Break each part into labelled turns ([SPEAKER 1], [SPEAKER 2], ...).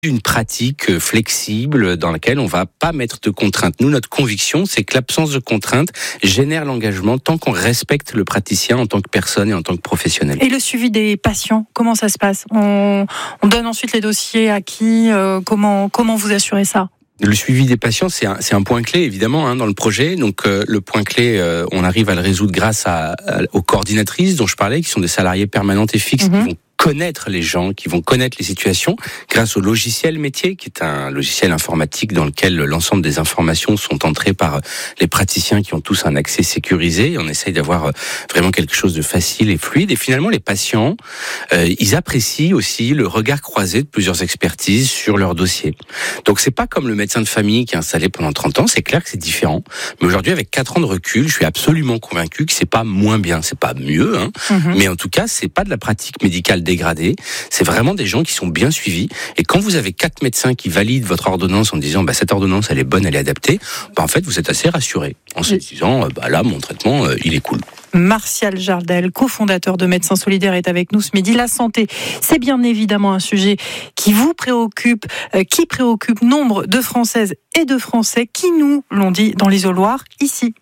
[SPEAKER 1] d'une pratique flexible dans laquelle on va pas mettre de contraintes. Nous, notre conviction, c'est que l'absence de contraintes génère l'engagement tant qu'on respecte le praticien en tant que personne et en tant que professionnel.
[SPEAKER 2] Et le suivi des patients, comment ça se passe ? On donne ensuite les dossiers à qui ? Comment vous assurez ça ?
[SPEAKER 1] Le suivi des patients, c'est un point clé évidemment dans le projet. Donc le point clé, on arrive à le résoudre grâce aux coordinatrices dont je parlais, qui sont des salariés permanentes et fixes, qui vont connaître les gens, qui vont connaître les situations grâce au logiciel métier, qui est un logiciel informatique dans lequel l'ensemble des informations sont entrées par les praticiens qui ont tous un accès sécurisé. Et on essaye d'avoir vraiment quelque chose de facile et fluide. Et finalement, les patients, ils apprécient aussi le regard croisé de plusieurs expertises sur leur dossier. Donc c'est pas comme le médecin de famille qui est installé pendant 30 ans, c'est clair que c'est différent. Mais aujourd'hui, avec 4 ans de recul, je suis absolument convaincu que c'est pas moins bien, c'est pas mieux, mais en tout cas, c'est pas de la pratique médicale dégradée, c'est vraiment des gens qui sont bien suivis. Et quand vous avez 4 médecins qui valident votre ordonnance en disant cette ordonnance elle est bonne, elle est adaptée, en fait vous êtes assez rassuré en se disant là mon traitement il est cool.
[SPEAKER 2] Martial Jardel, cofondateur de Médecins Solidaires, est avec nous ce midi. La santé, c'est bien évidemment un sujet qui vous préoccupe, qui préoccupe nombre de Françaises et de Français qui nous l'ont dit dans l'isoloir ici.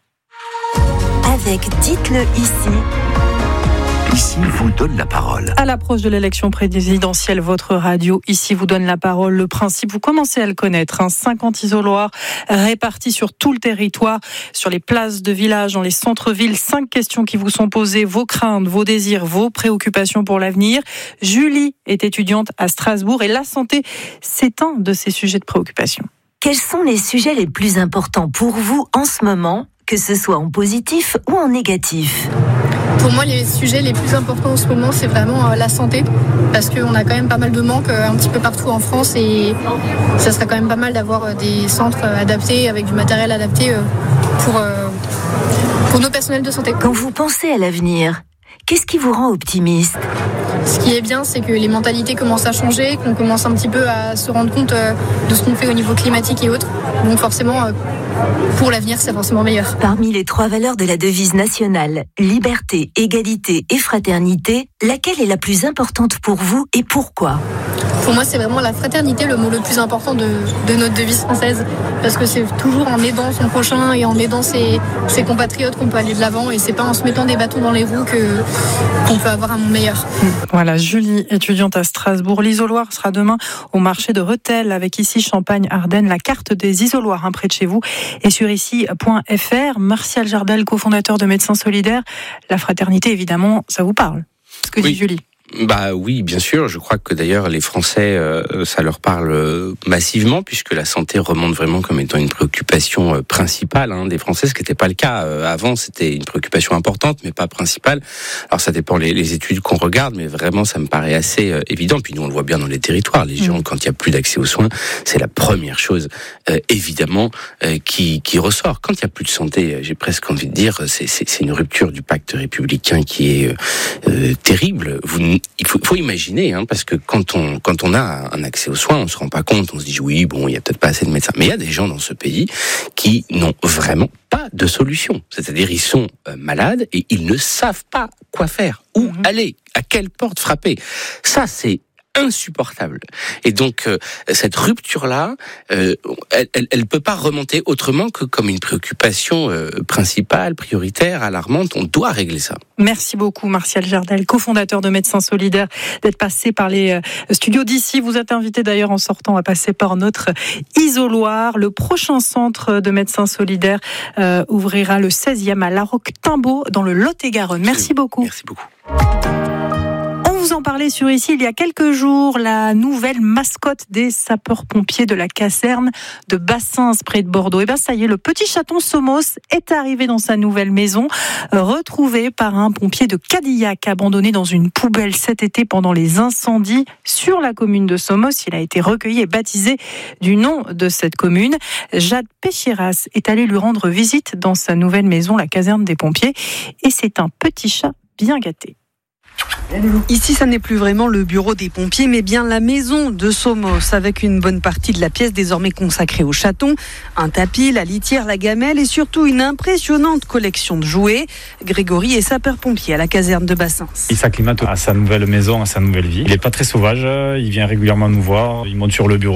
[SPEAKER 3] Avec Dites-le ici.
[SPEAKER 4] Ici vous donne la parole.
[SPEAKER 2] À l'approche de l'élection présidentielle, votre radio Ici vous donne la parole. Le principe, vous commencez à le connaître. 50 isoloirs répartis sur tout le territoire, sur les places de village, dans les centres-villes. 5 questions qui vous sont posées, vos craintes, vos désirs, vos préoccupations pour l'avenir. Julie est étudiante à Strasbourg et la santé, c'est un de ses sujets de préoccupation.
[SPEAKER 3] Quels sont les sujets les plus importants pour vous en ce moment, que ce soit en positif ou en négatif ?
[SPEAKER 5] Pour moi, les sujets les plus importants en ce moment, c'est vraiment la santé, parce qu'on a quand même pas mal de manques un petit peu partout en France et ça serait quand même pas mal d'avoir des centres adaptés, avec du matériel adapté pour nos personnels de santé.
[SPEAKER 3] Quand vous pensez à l'avenir, qu'est-ce qui vous rend optimiste ?
[SPEAKER 5] Ce qui est bien, c'est que les mentalités commencent à changer, qu'on commence un petit peu à se rendre compte de ce qu'on fait au niveau climatique et autres. Donc forcément, pour l'avenir, c'est forcément meilleur.
[SPEAKER 3] Parmi les 3 valeurs de la devise nationale, liberté, égalité et fraternité, laquelle est la plus importante pour vous et pourquoi ?
[SPEAKER 5] Pour moi, c'est vraiment la fraternité, le mot le plus important de notre devise française. Parce que c'est toujours en aidant son prochain et en aidant ses compatriotes qu'on peut aller de l'avant. Et c'est pas en se mettant des bâtons dans les roues qu'on peut avoir un monde meilleur.
[SPEAKER 2] Voilà, Julie, étudiante à Strasbourg. L'isoloir sera demain au marché de Rethel, avec ici Champagne-Ardenne, la carte des isoloirs près de chez vous. Et sur ici.fr, Martial Jardel, cofondateur de Médecins Solidaires. La fraternité, évidemment, ça vous parle. Ce que dit Julie.
[SPEAKER 1] Oui, bien sûr. Je crois que d'ailleurs les Français, ça leur parle massivement, puisque la santé remonte vraiment comme étant une préoccupation principale des Français, ce qui n'était pas le cas avant. C'était une préoccupation importante, mais pas principale. Alors ça dépend les études qu'on regarde, mais vraiment ça me paraît assez évident. Puis nous on le voit bien dans les territoires. Les gens, quand il y a plus d'accès aux soins, c'est la première chose évidemment qui ressort. Quand il y a plus de santé, j'ai presque envie de dire, c'est une rupture du pacte républicain qui est terrible. Il faut imaginer, parce que quand on a un accès aux soins, on se rend pas compte, on se dit oui, il y a peut-être pas assez de médecins. Mais il y a des gens dans ce pays qui n'ont vraiment pas de solution. C'est-à-dire, ils sont malades et ils ne savent pas quoi faire, où aller, à quelle porte frapper. Ça, c'est insupportable. Et donc cette rupture-là, elle peut pas remonter autrement que comme une préoccupation principale, prioritaire, alarmante. On doit régler ça.
[SPEAKER 2] Merci beaucoup Martial Jardel, cofondateur de Médecins Solidaires, d'être passé par les studios d'ici. Vous êtes invité d'ailleurs en sortant à passer par notre isoloir. Le prochain centre de Médecins Solidaires ouvrira le 16e à La Roque-Timbaud dans le Lot-et-Garonne. Merci beaucoup.
[SPEAKER 1] Merci beaucoup.
[SPEAKER 2] Vous en parlez sur ici il y a quelques jours, la nouvelle mascotte des sapeurs-pompiers de la caserne de Bassins près de Bordeaux. Et ça y est, le petit chaton Somos est arrivé dans sa nouvelle maison, retrouvé par un pompier de Cadillac abandonné dans une poubelle cet été pendant les incendies sur la commune de Somos. Il a été recueilli et baptisé du nom de cette commune. Jade Péchiras est allée lui rendre visite dans sa nouvelle maison, la caserne des pompiers, et c'est un petit chat bien gâté.
[SPEAKER 6] Ici, ça n'est plus vraiment le bureau des pompiers, mais bien la maison de Somos, avec une bonne partie de la pièce désormais consacrée aux chatons, un tapis, la litière, la gamelle et surtout une impressionnante collection de jouets. Grégory est sapeur-pompier à la caserne de Bassins.
[SPEAKER 7] Il s'acclimate à sa nouvelle maison, à sa nouvelle vie. Il n'est pas très sauvage, il vient régulièrement nous voir, il monte sur le bureau.